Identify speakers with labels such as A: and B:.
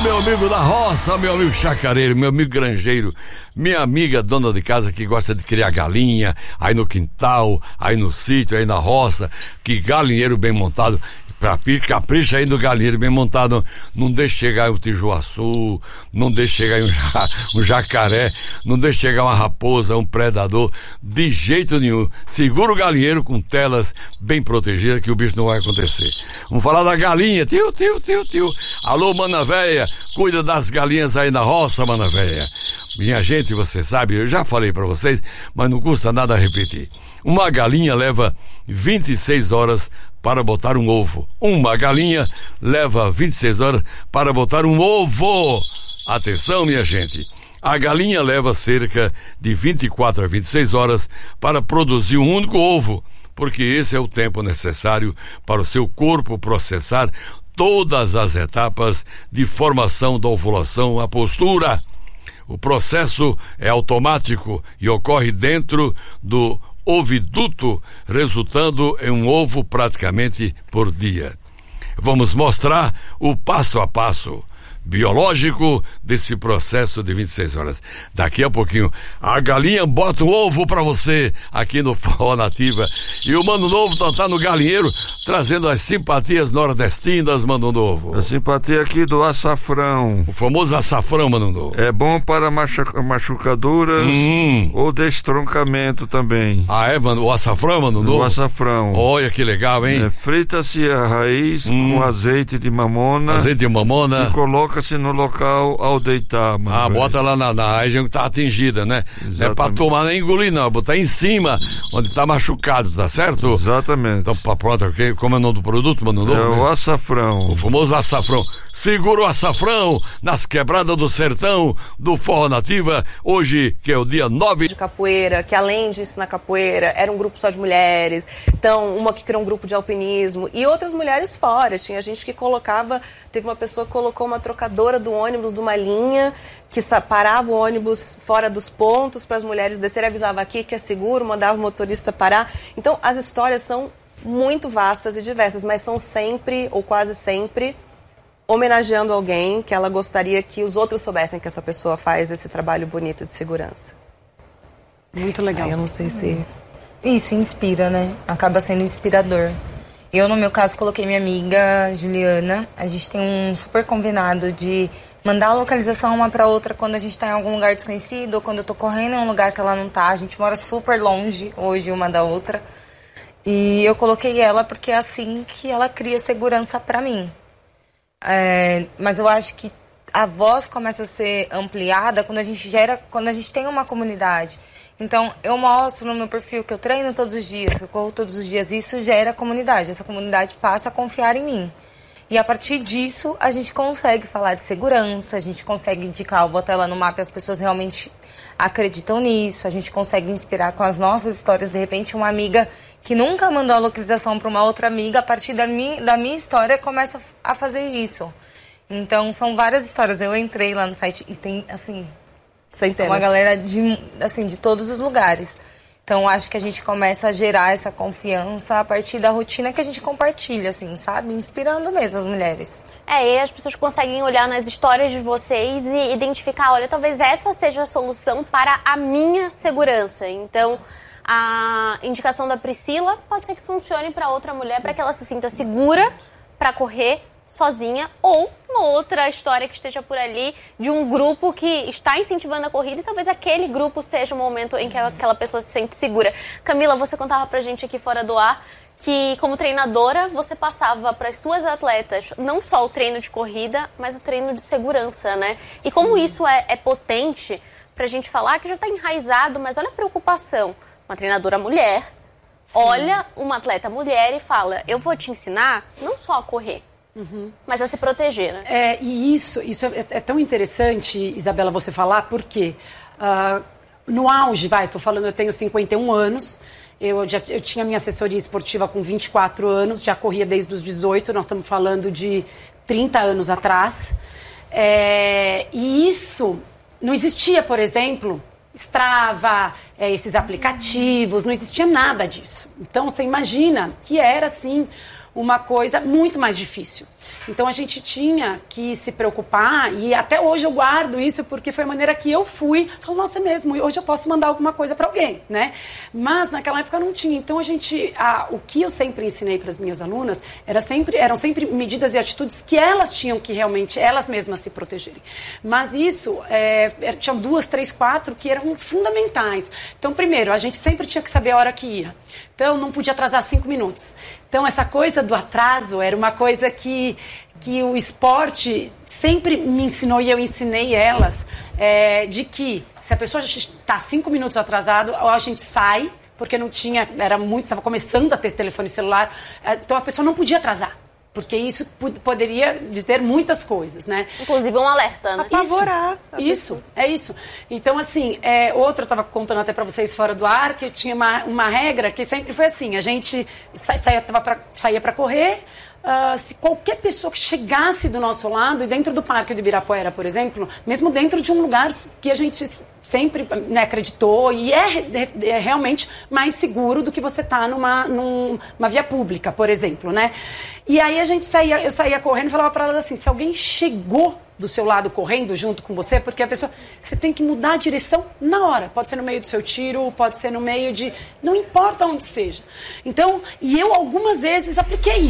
A: meu amigo da roça, meu amigo chacareiro, meu amigo granjeiro, minha amiga dona de casa que gosta de criar galinha, aí no quintal, aí no sítio, aí na roça, que galinheiro bem montado. Capricha aí no galinheiro bem montado, não deixe chegar um tijuaçu, não deixe chegar um jacaré, não deixe chegar uma raposa, um predador, de jeito nenhum. Segura o galinheiro com telas bem protegidas que o bicho não vai acontecer. Vamos falar da galinha, tio. Alô, mana véia, cuida das galinhas aí na roça, mana véia. Minha gente, você sabe, eu já falei pra vocês, mas não custa nada repetir. Uma galinha leva 26 horas para botar um ovo. Uma galinha leva 26 horas para botar um ovo. Atenção, minha gente. A galinha leva cerca de 24 a 26 horas para produzir um único ovo, porque esse é o tempo necessário para o seu corpo processar todas as etapas de formação da ovulação à postura. O processo é automático e ocorre dentro do oviduto, resultando em um ovo praticamente por dia. Vamos mostrar o passo a passo biológico desse processo de 26 horas. Daqui a pouquinho, a galinha bota um ovo pra você aqui no Forró Nativa. E o Mano Novo tá no galinheiro trazendo as simpatias nordestinas, Mano Novo.
B: A simpatia aqui do açafrão.
A: O famoso açafrão, Mano Novo.
B: É bom para machucaduras ou destroncamento também.
A: Ah, é, mano? O açafrão, Mano Novo?
B: O açafrão.
A: Olha que legal, hein?
B: Frita-se a raiz com azeite de mamona.
A: Azeite de mamona.
B: E coloca-se no local ao deitar, mano.
A: Ah, bota lá na região que tá atingida, né?
B: Exatamente.
A: Não é pra tomar nem engolir, não. Botar em cima, onde tá machucado, tá certo?
B: Exatamente.
A: Então, pronto, ok? Como é o nome do produto, Mano Novo?
B: É o açafrão.
A: O famoso açafrão. Segura o açafrão nas quebradas do sertão do Forró Nativa, hoje que é o dia 9
C: de capoeira, que além de ensinar capoeira, era um grupo só de mulheres. Então, uma que criou um grupo de alpinismo e outras mulheres fora. Tinha gente que colocava, teve uma pessoa que colocou uma trocadora do ônibus de uma linha que parava o ônibus fora dos pontos para as mulheres descerem, avisava aqui que é seguro, mandava o motorista parar. Então, as histórias são muito vastas e diversas, mas são sempre, ou quase sempre, homenageando alguém que ela gostaria que os outros soubessem que essa pessoa faz esse trabalho bonito de segurança.
D: Muito legal.
C: Eu não sei se...
E: Isso inspira, né? Acaba sendo inspirador. Eu, no meu caso, coloquei minha amiga Juliana. A gente tem um super combinado de mandar a localização uma pra outra quando a gente tá em algum lugar desconhecido ou quando eu tô correndo em um lugar que ela não tá. A gente mora super longe hoje uma da outra. E eu coloquei ela porque é assim que ela cria segurança pra mim. Mas eu acho que a voz começa a ser ampliada quando a gente tem uma comunidade. Então, eu mostro no meu perfil que eu treino todos os dias, que eu corro todos os dias. Isso gera comunidade. Essa comunidade passa a confiar em mim. E a partir disso, a gente consegue falar de segurança, a gente consegue indicar, botar ela no mapa e as pessoas realmente acreditam nisso. A gente consegue inspirar com as nossas histórias. De repente, uma amiga que nunca mandou a localização para uma outra amiga, a partir da minha história, começa a fazer isso. Então, são várias histórias. Eu entrei lá no site e tem, assim...
C: centenas.
E: Uma galera de todos os lugares. Então, acho que a gente começa a gerar essa confiança a partir da rotina que a gente compartilha, assim, sabe? Inspirando mesmo as mulheres.
F: E as pessoas conseguem olhar nas histórias de vocês e identificar, olha, talvez essa seja a solução para a minha segurança. Então, a indicação da Priscila pode ser que funcione para outra mulher, para que ela se sinta segura para correr sozinha, ou uma outra história que esteja por ali de um grupo que está incentivando a corrida e talvez aquele grupo seja o momento em que aquela pessoa se sente segura. Camila, você contava pra gente aqui fora do ar que, como treinadora, você passava para as suas atletas não só o treino de corrida, mas o treino de segurança, né? E como isso é potente pra gente falar que já está enraizado, mas olha a preocupação. Uma treinadora mulher olha uma atleta mulher e fala, eu vou te ensinar não só a correr, mas a se proteger, né?
D: E isso é tão interessante, Isabela, você falar, porque no auge, tô falando, eu tenho 51 anos, eu tinha minha assessoria esportiva com 24 anos, já corria desde os 18, nós estamos falando de 30 anos atrás, e isso não existia, por exemplo, Strava, esses aplicativos, não existia nada disso. Então, você imagina que era, assim, uma coisa muito mais difícil. Então a gente tinha que se preocupar, e até hoje eu guardo isso porque foi a maneira que eu fui. Falo, nossa, é mesmo, hoje eu posso mandar alguma coisa para alguém, né? Mas naquela época não tinha. Então o que eu sempre ensinei para as minhas alunas eram sempre medidas e atitudes que elas tinham que realmente, elas mesmas se protegerem. Mas isso, tinham 2, 3, 4 que eram fundamentais. Então, primeiro, a gente sempre tinha que saber a hora que ia. Então, não podia atrasar 5 minutos. Então, essa coisa do atraso era uma coisa que o esporte sempre me ensinou, e eu ensinei elas, de que se a pessoa está 5 minutos atrasado, ou a gente sai, porque não tinha, estava começando a ter telefone celular, então a pessoa não podia atrasar. Porque isso poderia dizer muitas coisas, né?
F: Inclusive um alerta, né?
C: Apavorar.
D: Isso. Então, assim, eu estava contando até para vocês fora do ar, que eu tinha uma regra que sempre foi assim, a gente saía para correr, se qualquer pessoa que chegasse do nosso lado, e dentro do Parque do Ibirapuera, por exemplo, mesmo dentro de um lugar que a gente sempre, né, acreditou, e é realmente mais seguro do que você estar numa via pública, por exemplo, né? E aí eu saía correndo e falava para elas assim, se alguém chegou do seu lado correndo junto com você, porque você tem que mudar a direção na hora. Pode ser no meio do seu tiro, pode ser no meio de... Não importa onde seja. Então, e eu algumas vezes apliquei